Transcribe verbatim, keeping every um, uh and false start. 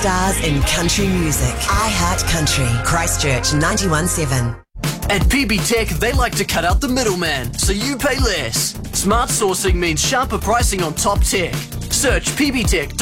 stars in country music. I Heart Country. Christchurch ninety-one seven. At P B Tech, they like to cut out the middleman, so you pay less. Smart sourcing means sharper pricing on top tech. Search P B Tech.